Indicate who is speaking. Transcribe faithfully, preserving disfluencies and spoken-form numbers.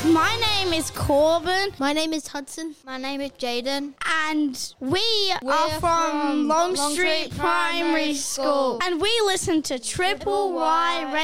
Speaker 1: My name is Corbin.
Speaker 2: My name is Hudson.
Speaker 3: My name is Jaden.
Speaker 1: And we
Speaker 3: We're
Speaker 1: are from,
Speaker 3: from
Speaker 1: Long
Speaker 3: Long
Speaker 1: Street
Speaker 3: Street
Speaker 1: Primary
Speaker 3: Primary
Speaker 1: School.
Speaker 3: School.
Speaker 1: And we listen to Triple Y Radio.